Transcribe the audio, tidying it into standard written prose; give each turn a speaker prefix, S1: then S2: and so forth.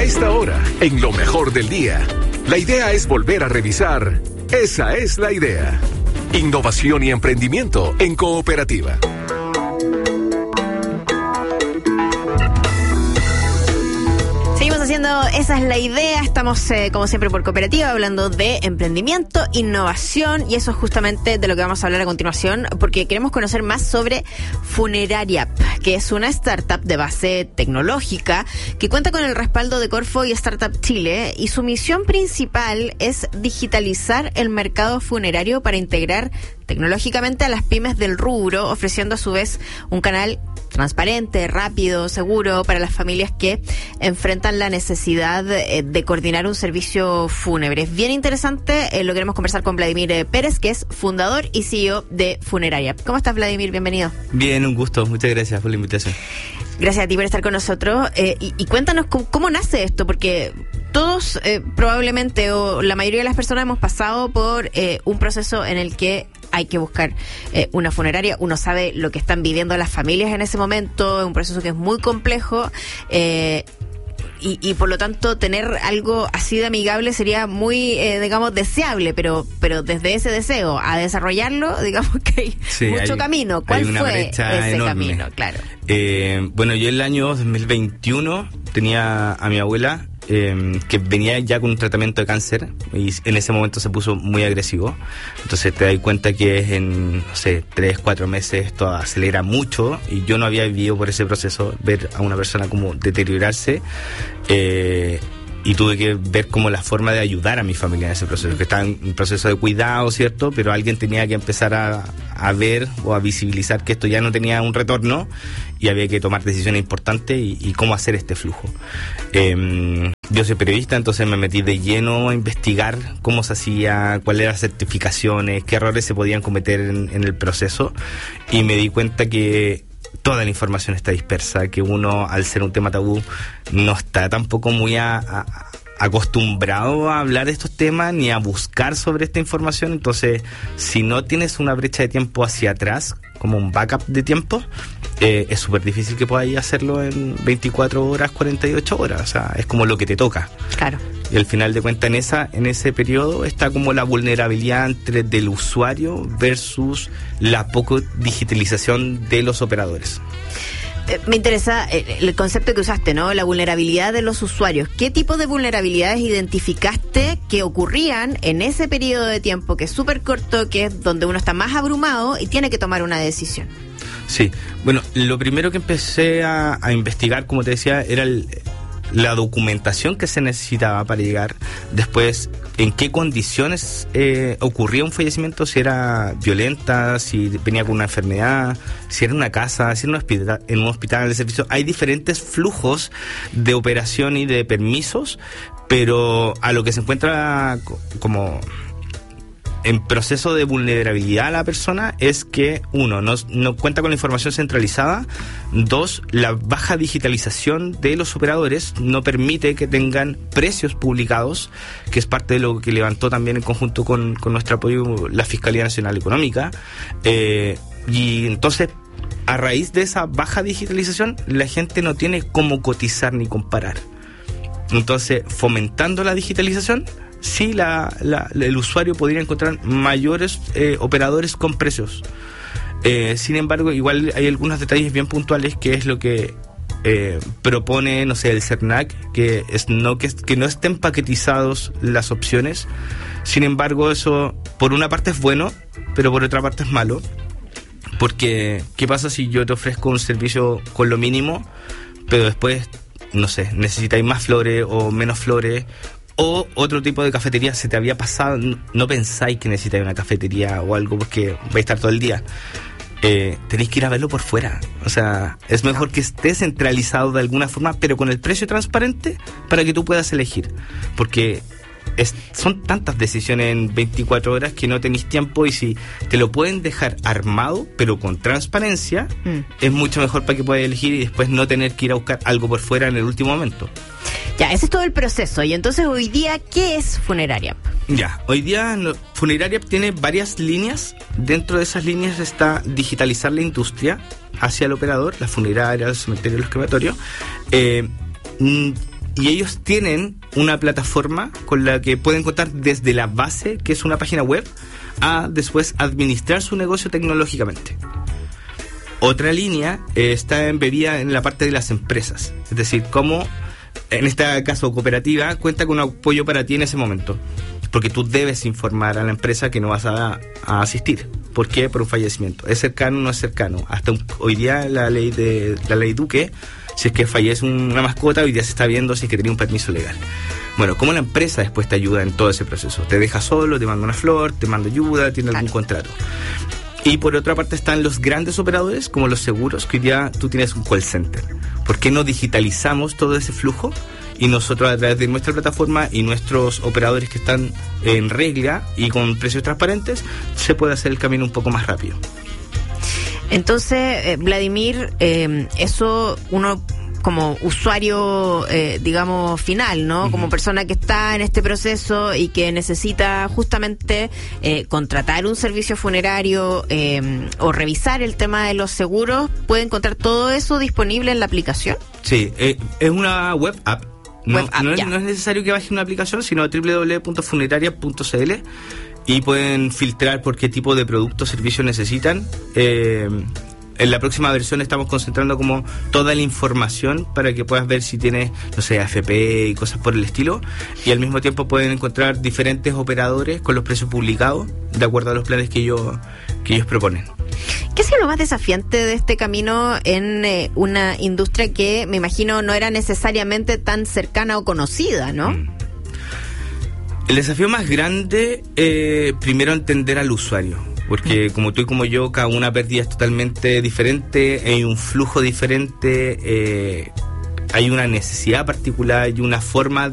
S1: esta hora, en lo mejor del día, la idea es volver a revisar. Esa es la idea. Innovación y emprendimiento en cooperativa.
S2: Seguimos haciendo Esa es la idea. Estamos, como siempre, por cooperativa, hablando de emprendimiento, innovación, y eso es justamente de lo que vamos a hablar a continuación, porque queremos conocer más sobre Funerariap, que es una startup de base tecnológica que cuenta con el respaldo de Corfo y Startup Chile, y su misión principal es digitalizar el mercado funerario para integrar tecnológicamente a las pymes del rubro, ofreciendo a su vez un canal transparente, rápido, seguro para las familias que enfrentan la necesidad de coordinar un servicio fúnebre. Es bien interesante, lo queremos conversar con Vladimir Pérez, que es fundador y CEO de Funerariap. ¿Cómo estás, Vladimir? Bienvenido.
S3: Bien, un gusto. Muchas gracias por la invitación.
S2: Gracias a ti por estar con nosotros. Y cuéntanos cómo nace esto, porque todos probablemente, o la mayoría de las personas, hemos pasado por un proceso en el que hay que buscar una funeraria. Uno sabe lo que están viviendo las familias en ese momento, es un proceso que es muy complejo, y por lo tanto tener algo así de amigable sería muy, digamos, deseable, pero desde ese deseo a desarrollarlo, digamos que hay mucho camino. ¿Cuál fue ese enorme camino? Claro.
S3: Bueno, yo el año 2021 tenía a mi abuela, que venía ya con un tratamiento de cáncer, y en ese momento se puso muy agresivo. Entonces te das cuenta que en, 3-4 meses esto acelera mucho, y yo no había vivido por ese proceso, ver a una persona como deteriorarse, y tuve que ver como la forma de ayudar a mi familia en ese proceso, que estaba en un proceso de cuidado, ¿cierto? Pero alguien tenía que empezar a ver o a visibilizar que esto ya no tenía un retorno, y había que tomar decisiones importantes y cómo hacer este flujo. Yo soy periodista, entonces me metí de lleno a investigar cómo se hacía, cuáles eran las certificaciones, qué errores se podían cometer en el proceso, y me di cuenta que toda la información está dispersa, que uno, al ser un tema tabú, no está tampoco muy acostumbrado a hablar de estos temas ni a buscar sobre esta información. Entonces, si no tienes una brecha de tiempo hacia atrás, como un backup de tiempo, es súper difícil que podáis hacerlo en 24 horas, 48 horas. O sea, es como lo que te toca.
S2: Claro.
S3: Y al final de cuentas, en ese periodo está como la vulnerabilidad del usuario versus la poco digitalización de los operadores.
S2: Me interesa el concepto que usaste, ¿no? La vulnerabilidad de los usuarios. ¿Qué tipo de vulnerabilidades identificaste que ocurrían en ese periodo de tiempo, que es súper corto, que es donde uno está más abrumado y tiene que tomar una decisión?
S3: Sí, bueno, lo primero que empecé a investigar, como te decía, era la documentación que se necesitaba para llegar. Después, en qué condiciones ocurría un fallecimiento, si era violenta, si venía con una enfermedad, si era en una casa, si era en un hospital de servicio. Hay diferentes flujos de operación y de permisos, pero a lo que se encuentra como en proceso de vulnerabilidad a la persona es que, uno, no cuenta con la información centralizada; dos, la baja digitalización de los operadores no permite que tengan precios publicados, que es parte de lo que levantó también en conjunto con nuestro apoyo la Fiscalía Nacional Económica, y entonces, a raíz de esa baja digitalización, la gente no tiene cómo cotizar ni comparar. Entonces, fomentando la digitalización, sí, el usuario podría encontrar mayores operadores con precios. Sin embargo, igual hay algunos detalles bien puntuales, que es lo que propone, el CERNAC, que no estén paquetizados las opciones. Sin embargo, eso por una parte es bueno, pero por otra parte es malo, porque ¿qué pasa si yo te ofrezco un servicio con lo mínimo, pero después, necesitáis más flores o menos flores? O otro tipo de cafetería se te había pasado, no pensáis que necesitáis una cafetería o algo porque vais a estar todo el día. Tenéis que ir a verlo por fuera. O sea, es mejor que esté centralizado de alguna forma, pero con el precio transparente, para que tú puedas elegir. Porque son tantas decisiones en 24 horas que no tenéis tiempo, y si te lo pueden dejar armado, pero con transparencia, es mucho mejor para que puedas elegir y después no tener que ir a buscar algo por fuera en el último momento.
S2: Ya, ese es todo el proceso. Y entonces, hoy día, ¿qué es Funerariap?
S3: Ya, hoy día Funerariap tiene varias líneas. Dentro de esas líneas está digitalizar la industria hacia el operador, la funeraria, el cementerio, los crematorios. y ellos tienen una plataforma con la que pueden contar desde la base, que es una página web, a después administrar su negocio tecnológicamente. Otra línea está embebida en la parte de las empresas, es decir, cómo, en este caso cooperativa, cuenta con un apoyo para ti en ese momento, porque tú debes informar a la empresa que no vas a asistir. ¿Por qué? Por un fallecimiento. ¿Es cercano o no es cercano? Hasta hoy día la ley Duque, si es que fallece una mascota, hoy día se está viendo si es que tenía un permiso legal. Bueno, ¿cómo la empresa después te ayuda en todo ese proceso? Te deja solo, te manda una flor, te manda ayuda, tiene algún contrato. Y por otra parte están los grandes operadores, como los seguros, que hoy día tú tienes un call center. ¿Por qué no digitalizamos todo ese flujo? Y nosotros, a través de nuestra plataforma y nuestros operadores que están en regla y con precios transparentes, se puede hacer el camino un poco más rápido.
S2: Entonces, Vladimir, eso uno como usuario, digamos, final, ¿no? Como persona que está en este proceso y que necesita justamente contratar un servicio funerario o revisar el tema de los seguros, ¿puede encontrar todo eso disponible en la aplicación?
S3: Sí, es una web app. No es necesario que baje una aplicación, sino www.funeraria.cl, y pueden filtrar por qué tipo de producto o servicio necesitan. En la próxima versión estamos concentrando como toda la información para que puedas ver si tienes, no sé, AFP y cosas por el estilo, y al mismo tiempo pueden encontrar diferentes operadores con los precios publicados de acuerdo a los planes que ellos proponen.
S2: ¿Qué ha sido lo más desafiante de este camino en una industria que me imagino no era necesariamente tan cercana o conocida, ¿no?
S3: El desafío más grande, primero entender al usuario, porque como tú y como yo, cada una pérdida es totalmente diferente, hay un flujo diferente, hay una necesidad particular y una forma